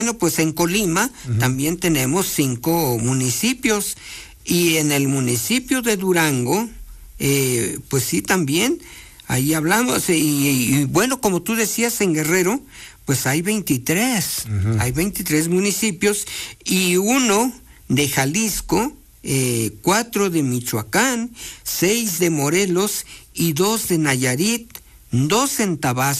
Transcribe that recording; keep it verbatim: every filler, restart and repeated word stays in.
Bueno, pues en Colima uh-huh. también tenemos cinco municipios, y en el municipio de Durango, eh, pues sí, también, ahí hablamos, y, y bueno, como tú decías, en Guerrero, pues hay veintitrés, uh-huh. hay veintitrés municipios, y uno de Jalisco, eh, cuatro de Michoacán, seis de Morelos, y dos de Nayarit, dos en Tabasco.